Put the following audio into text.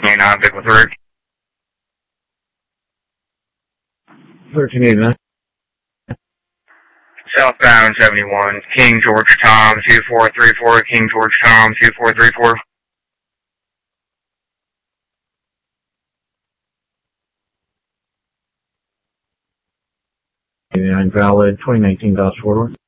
Main object with Rick. 1389. Southbound 71, King George Tom, 2434, King George Tom, 2434. Valid 2019 DOS forward.